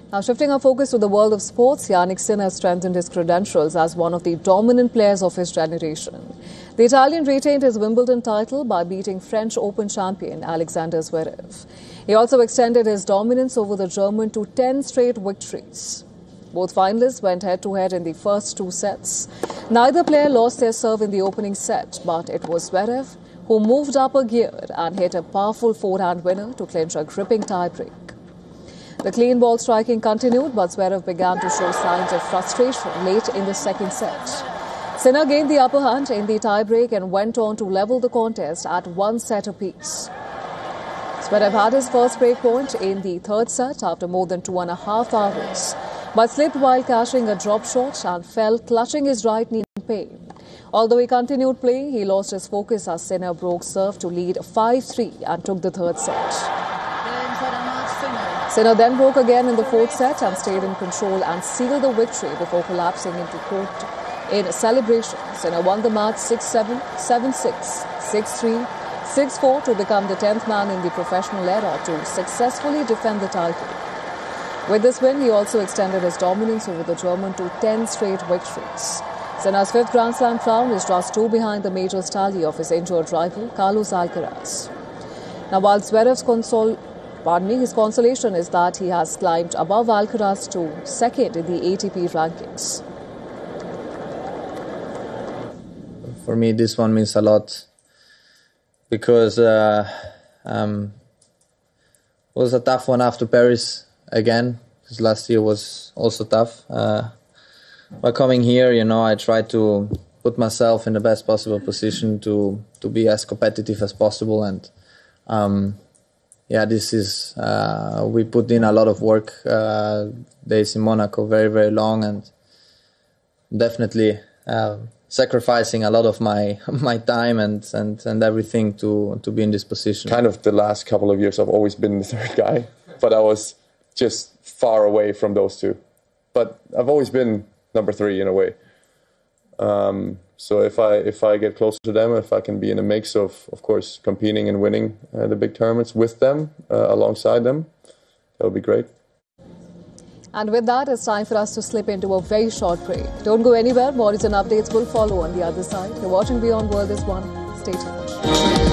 Now shifting our focus to the world of sports, Jannik Sinner has strengthened his credentials as one of the dominant players of his generation. The Italian retained his Wimbledon title by beating French Open champion Alexander Zverev. He also extended his dominance over the German to 10 straight victories. Both finalists went head-to-head in the first two sets. Neither player lost their serve in the opening set, but it was Zverev who moved up a gear and hit a powerful forehand winner to clinch a gripping tiebreak. The clean ball striking continued, but Zverev began to show signs of frustration late in the second set. Sinner gained the upper hand in the tiebreak and went on to level the contest at 1 set apiece. Zverev had his first break point in the third set after more than 2.5 hours, but slipped while cashing a drop shot and fell clutching his right knee in pain. Although he continued playing, he lost his focus as Sinner broke serve to lead 5-3 and took the third set. Sinner then broke again in the fourth set and stayed in control and sealed the victory before collapsing into court in celebration. Sinner won the match 6-7, 7-6, 6-3, 6-4 to become the 10th man in the professional era to successfully defend the title. With this win, he also extended his dominance over the German to 10 straight victories. Sinner's fifth Grand Slam crown is just 2 behind the majors tally of his injured rival, Carlos Alcaraz. Now, while Zverev's his consolation is that he has climbed above Alcaraz to second in the ATP rankings. For me, this one means a lot because it was a tough one after Paris again, because last year was also tough. By coming here, I tried to put myself in the best possible position to be as competitive as possible, and this is we put in a lot of work. Days in Monaco, very, very long, and definitely sacrificing a lot of my time and everything to be in this position. Kind of the last couple of years, I've always been the third guy, but I was just far away from those two. But I've always been number 3 in a way. So if I get closer to them, if I can be in a mix of course, competing and winning the big tournaments with them, alongside them, that would be great. And with that, it's time for us to slip into a very short break. Don't go anywhere. More news and updates will follow on the other side. You're watching Beyond World is One. Stay tuned.